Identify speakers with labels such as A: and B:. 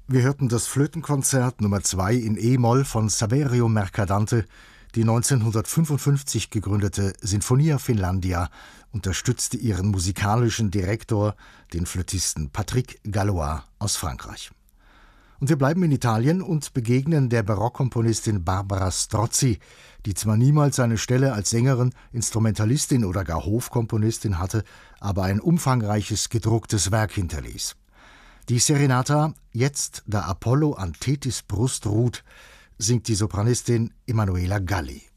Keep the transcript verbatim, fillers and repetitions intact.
A: Wir hörten das Flötenkonzert Nummer zwei in E-Moll von Saverio Mercadante. Die neunzehnhundertfünfundfünfzig gegründete Sinfonia Finlandia unterstützte ihren musikalischen Direktor, den Flötisten Patrick Gallois aus Frankreich. Und wir bleiben in Italien und begegnen der Barockkomponistin Barbara Strozzi, die zwar niemals eine Stelle als Sängerin, Instrumentalistin oder gar Hofkomponistin hatte, aber ein umfangreiches gedrucktes Werk hinterließ. Die Serenata »Jetzt, da Apollo an Thetis Brust ruht« singt die Sopranistin Emanuela Galli.